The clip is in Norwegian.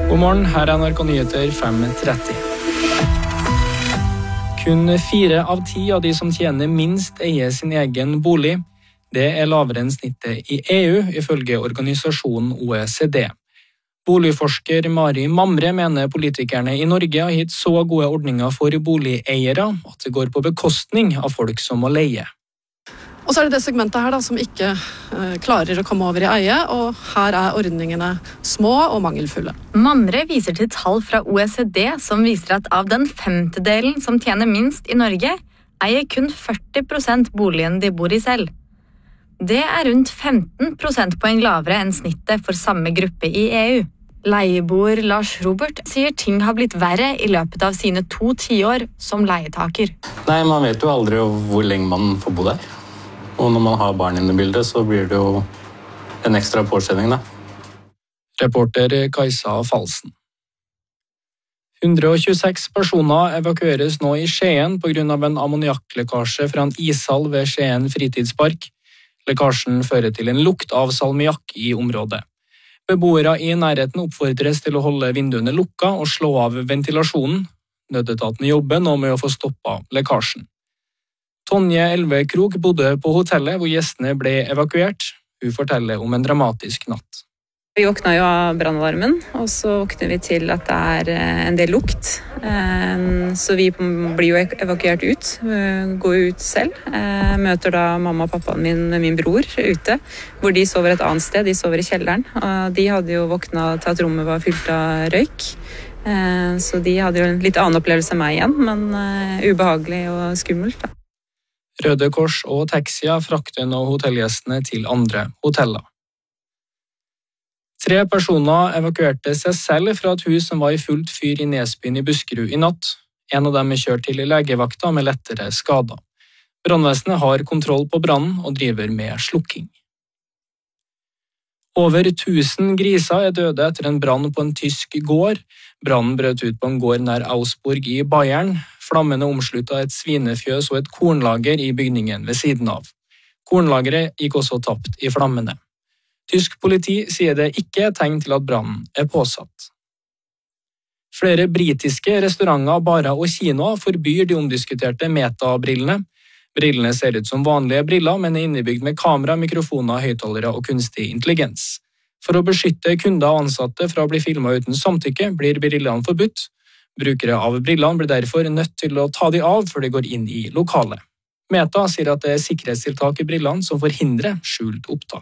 God morgen, her er NRK Nyheter 5:30. Kun 4 av 10 av de som tjener minst eier sin egen bolig. Det er lavere enn snittet i EU, ifølge organisasjonen OECD. Boligforsker Mari Mamre mener politikerne i Norge har gitt så gode ordninger for boligeiere at det går på bekostning av folk som må leie. Og så er det segmentet her som ikke klarer å komme over i eie, og her er ordningene små og mangelfulle. Mamre viser til tall fra OECD som viser at av den 50-delen som tjener minst i Norge, eier kun 40% boligen de bor i selv. Det er rundt 15 prosentpoeng lavere enn snittet for samme gruppe i EU. Leieboer Lars Robert sier ting har blitt verre i løpet av sine 2 tiår som leietaker. Nei, man vet jo aldri hvor lenge man får bo der. Og når man har barn inne i bildet, så blir det jo en ekstra påkjenning, da. Reporter Kajsa Falsen. 126 personer evakueres nå i Skien på grunn av en ammoniakklekkasje fra en ishall ved Skien fritidspark. Lekkasjen fører til en lukt av salmiakk i området. Beboere i nærheten oppfordres til å holde vinduene lukka og slå av ventilasjonen. Nødetaten jobber nå med å få stoppet lekkasjen. Tonje Elvekrog bodde på hotellet hvor gjestene ble evakuert. Hun forteller om en dramatisk natt. Vi våkna jo av brannalarmen, og så våkner vi til at det er en del lukt. Så vi blir jo evakuert ut, går ut selv. Møter da mamma og pappaen min med min bror ute, hvor de sover et annet sted, de sover i kjelleren. Og de hadde jo våkna til at rommet var fylt av røyk. Så de hadde jo en litt annen opplevelse enn meg igjen, men ubehagelig og skummelt da. Røde Kors og taxier frakter nå hotellgjestene til andre hoteller. 3 personer evakuerte seg selv fra et hus som var i fullt fyr i Nesbyen i Buskerud i natt. En av dem er kjørt til legevakta med lettere skader. Brannvesenet har kontroll på brannen og driver med slukking. Over 1000 griser er døde etter en brann på en tysk gård. Brannen brøt ut på en gård nær Augsburg i Bayern. Flammene omsluttet et svinefjøs og et kornlager i bygningen ved siden av. Kornlageret gikk også tapt i flammene. Tysk politi sier det ikke er tegn til at brannen er påsatt. Flere britiske restauranter, barer og kinoer forbyr de omdiskuterte Meta-brillene. Brillene ser ut som vanlige briller, men er innebygd med kamera, mikrofoner, høyttalere og kunstig intelligens. For å beskytte kunder og ansatte fra å bli filmet uten samtykke, blir brillene forbudt. Brukere av brillene blir derfor nødt til å ta de av før de går inn i lokalet. Meta sier at det er sikkerhetstiltak i brillene som forhindrer skjult opptak.